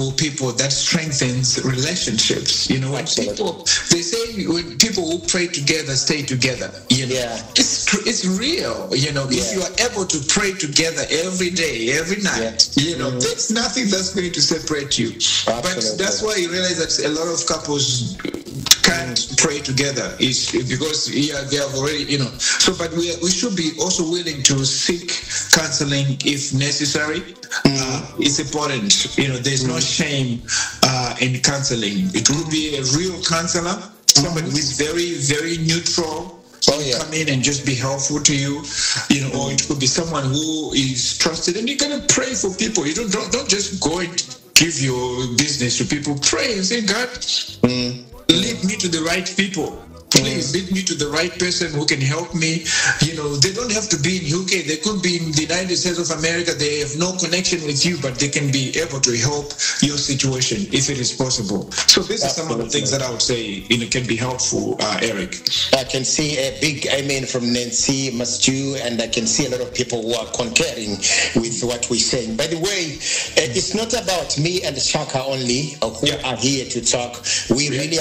people that strengthens relationships. When people, they say when people who pray together stay together. It's real. If you are able to pray together every day, every night, there's nothing that's going to separate you. But that's why you realize that a lot of couples can't pray together is because they have already, So, but we should be also willing to seek counseling if necessary. It's important. There's no shame in counseling. It will be a real counselor, somebody who is very, very neutral. Come in and just be helpful to you, or it could be someone who is trusted, and you're gonna pray for people. You don't just go and give your business to people. Pray and say, God, lead me to the right people. Please lead me to the right person who can help me. They don't have to be in UK. They could be in the United States of America. They have no connection with you, but they can be able to help your situation if it is possible. So this is some of the things that I would say can be helpful, Eric. I can see a big amen from Nancy Mastu, and I can see a lot of people who are concurring with what we're saying. By the way, it's not about me and Shaka only who are here to talk. We really